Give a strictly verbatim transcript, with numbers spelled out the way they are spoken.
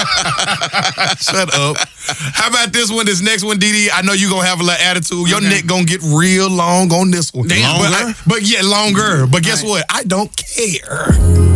Shut up. How about this one, this next one, D D? I know you're going to have a little attitude. Your okay. neck going to get real long on this one. Longer? But, I, but yeah, longer. But guess right. what? I don't care.